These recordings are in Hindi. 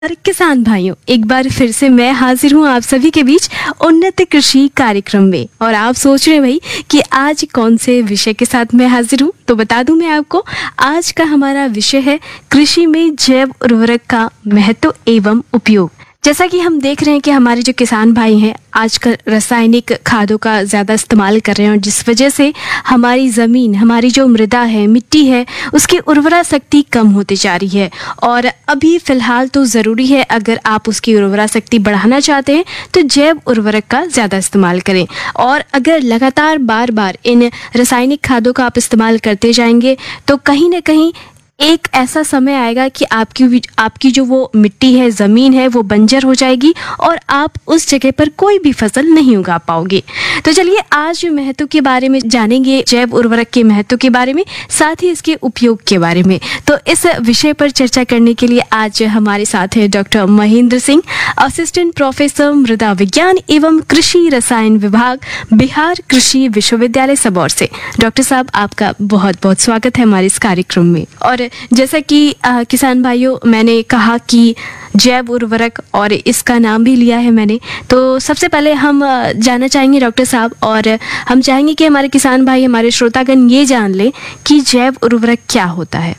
और किसान भाइयों, एक बार फिर से मैं हाजिर हूँ आप सभी के बीच उन्नत कृषि कार्यक्रम में। और आप सोच रहे हैं भाई कि आज कौन से विषय के साथ मैं हाजिर हूँ, तो बता दूं मैं आपको, आज का हमारा विषय है कृषि में जैव उर्वरक का महत्व एवं उपयोग। जैसा कि हम देख रहे हैं कि हमारे जो किसान भाई हैं आजकल रासायनिक खादों का ज़्यादा इस्तेमाल कर रहे हैं, और जिस वजह से हमारी ज़मीन, हमारी जो मृदा है, मिट्टी है, उसकी उर्वरा शक्ति कम होती जा रही है। और अभी फ़िलहाल तो ज़रूरी है, अगर आप उसकी उर्वरा शक्ति बढ़ाना चाहते हैं तो जैव उर्वरक का ज़्यादा इस्तेमाल करें। और अगर लगातार बार बार इन रासायनिक खादों का आप इस्तेमाल करते जाएंगे तो कहीं ना कहीं एक ऐसा समय आएगा कि आपकी जो वो मिट्टी है, ज़मीन है, वो बंजर हो जाएगी और आप उस जगह पर कोई भी फसल नहीं उगा पाओगे। तो चलिए आज महत्व के बारे में जानेंगे, जैव उर्वरक के महत्व के बारे में, साथ ही इसके उपयोग के बारे में। तो इस विषय पर चर्चा करने के लिए आज हमारे साथ है doctor Mahendra Singh, assistant professor मृदा विज्ञान एवं कृषि रसायन विभाग, बिहार कृषि विश्वविद्यालय सबौर से। डॉक्टर साहब, आपका बहुत बहुत स्वागत है हमारे इस कार्यक्रम में। और जैसा कि किसान भाइयों, मैंने कहा कि जैव उर्वरक, और इसका नाम भी लिया है मैंने, तो सबसे पहले हम जानना चाहेंगे डॉक्टर साहब, और हम चाहेंगे कि हमारे किसान भाई, हमारे श्रोतागण ये जान लें कि जैव उर्वरक क्या होता है।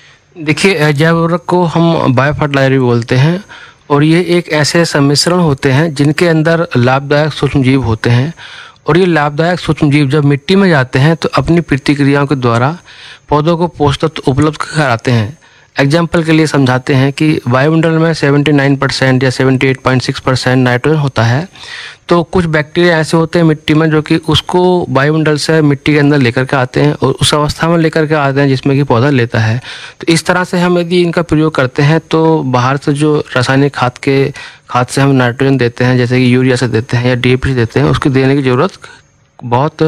देखिए, जैव उर्वरक को हम बायो फर्टिलाइजर भी बोलते हैं, और ये एक ऐसे सम्मिश्रण होते हैं जिनके अंदर लाभदायक सूक्ष्मजीव होते हैं। और ये लाभदायक सूक्ष्मजीव जब मिट्टी में जाते हैं तो अपनी प्रतिक्रियाओं के द्वारा पौधों को पोषक तत्व उपलब्ध कराते हैं। एग्जाम्पल के लिए समझाते हैं कि वायुमंडल में 79% या 78.6% नाइट्रोजन होता है, तो कुछ बैक्टीरिया ऐसे होते हैं मिट्टी में जो कि उसको वायुमंडल से मिट्टी के अंदर लेकर के आते हैं और उस अवस्था में लेकर के आते हैं जिसमें कि पौधा लेता है। तो इस तरह से हम यदि इनका प्रयोग करते हैं तो बाहर से जो रासायनिक खाद से हम नाइट्रोजन देते हैं, जैसे कि यूरिया से देते हैं या डीएपी से देते हैं, उसकी देने की ज़रूरत बहुत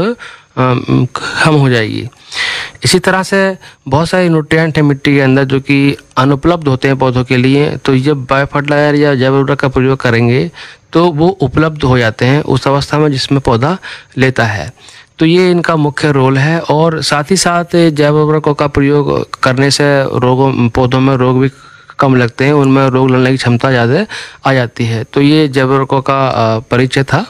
कम हो जाएगी। इसी तरह से बहुत सारे न्यूट्रिएंट हैं मिट्टी के अंदर जो कि अनुपलब्ध होते हैं पौधों के लिए, तो जब बायो फर्टिलाइजर या जैव उर्वरक का प्रयोग करेंगे तो वो उपलब्ध हो जाते हैं उस अवस्था में जिसमें पौधा लेता है। तो ये इनका मुख्य रोल है। और साथ ही साथ जैव उर्वरकों का प्रयोग करने से पौधों में रोग भी कम लगते हैं, उनमें रोग लड़ने की क्षमता ज़्यादा आ जाती है। तो ये जैव उर्वरकों का परिचय था।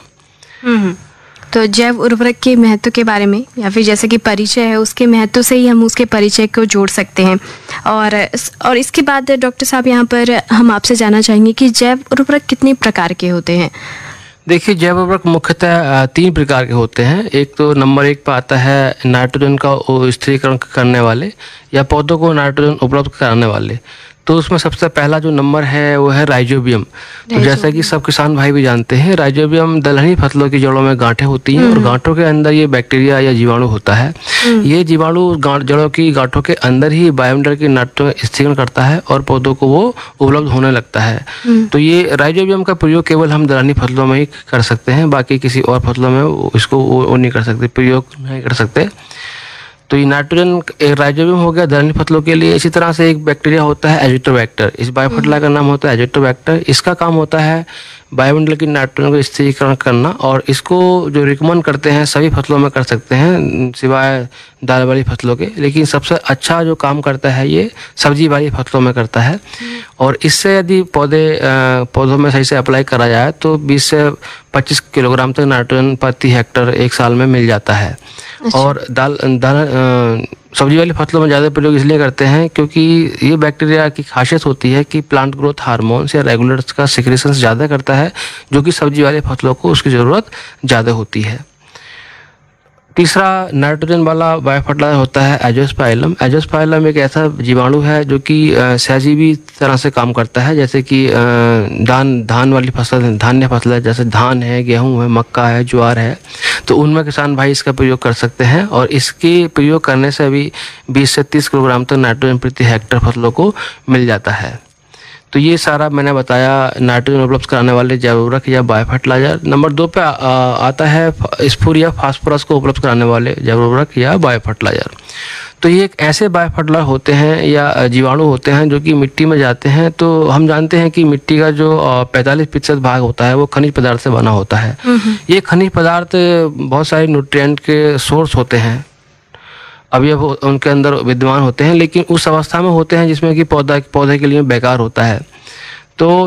तो जैव उर्वरक के महत्व के बारे में, या फिर जैसे कि परिचय है, उसके महत्व से ही हम उसके परिचय को जोड़ सकते हैं। और इसके बाद डॉक्टर साहब, यहाँ पर हम आपसे जानना चाहेंगे कि जैव उर्वरक कितने प्रकार के होते हैं। देखिए, जैव उर्वरक मुख्यतः 3 प्रकार के होते हैं। एक तो नंबर 1 पर आता है नाइट्रोजन का स्थिरीकरण करने वाले या पौधों को नाइट्रोजन उपलब्ध कराने वाले। तो उसमें सबसे पहला जो नंबर है वो है राइजोबियम। तो जैसा कि सब किसान भाई भी जानते हैं, राइजोबियम दलहनी फसलों की जड़ों में गांठें होती हैं और गांठों के अंदर ये बैक्टीरिया या जीवाणु होता है। ये जीवाणु जड़ों की गांठों के अंदर ही वायुमंडल की नाइट्रोजन स्थिरीकरण करता है और पौधों को वो उपलब्ध होने लगता है। तो ये राइजोबियम का प्रयोग केवल हम दलहनी फसलों में ही कर सकते हैं, बाकी किसी और फसलों में इसको वो नहीं कर सकते, प्रयोग नहीं कर सकते। तो ये नाइट्रोजन एक राइजोबियम हो गया दलहनी फसलों के लिए। इसी तरह से एक बैक्टीरिया होता है एजिटोबैक्टर, इस बायो फर्टिलाइजर का नाम होता है एजिटोबैक्टर। इसका काम होता है वायुमंडल की नाइट्रोजन को स्थिरीकरण करना, और इसको जो रिकमेंड करते हैं सभी फसलों में कर सकते हैं सिवाय दाल वाली फसलों के, लेकिन सबसे अच्छा जो काम करता है ये सब्जी वाली फसलों में करता है। और इससे यदि पौधों में सही से अप्लाई करा जाए तो 20 से 25 किलोग्राम तक नाइट्रोजन प्रति हेक्टर एक साल में मिल जाता है। और सब्जी वाली फसलों में ज़्यादा प्रयोग इसलिए करते हैं क्योंकि ये बैक्टीरिया की खासियत होती है कि प्लांट ग्रोथ हार्मोन्स या रेगुलेटर्स का सिक्रेशंस ज़्यादा करता है, जो कि सब्जी वाले फसलों को उसकी ज़रूरत ज़्यादा होती है। तीसरा नाइट्रोजन वाला बायो फर्टिलाइजर होता है एजोस्पाइलम। एजोस्पाइलम एक ऐसा जीवाणु है जो कि सहजीवी तरह से काम करता है, जैसे कि धान वाली फसल, धान्य फसल है, जैसे धान है, गेहूं है, मक्का है, ज्वार है, तो उनमें किसान भाई इसका प्रयोग कर सकते हैं। और इसके प्रयोग करने से भी 20 से 30 किलोग्राम तक नाइट्रोजन प्रति हेक्टर फसलों को मिल जाता है। तो ये सारा मैंने बताया नाइट्रोजन उपलब्ध कराने वाले जैव उर्वरक या बायो फर्टिलाइजर। नंबर 2 पे आता है स्फूर या फास्फोरस को उपलब्ध कराने वाले जैव उर्वरक या बायो फर्टिलाइजर। तो ये एक ऐसे बायो फर्टिलाइजर होते हैं या जीवाणु होते हैं जो कि मिट्टी में जाते हैं। तो हम जानते हैं कि मिट्टी का जो 45% भाग होता है वो खनिज पदार्थ से बना होता है। ये खनिज पदार्थ बहुत सारे न्यूट्रिएंट के सोर्स होते हैं, अवयव उनके अंदर विद्यमान होते हैं, लेकिन उस अवस्था में होते हैं जिसमें कि पौधे के लिए बेकार होता है। तो